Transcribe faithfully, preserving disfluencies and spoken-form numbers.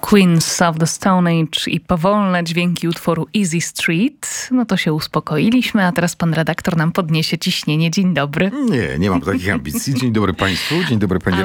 Queens of the Stone Age i powolne dźwięki utworu Easy Street. No to się uspokoiliśmy, a teraz pan redaktor nam podniesie ciśnienie. Dzień dobry. Nie, nie mam takich ambicji. Dzień dobry państwu, dzień dobry panie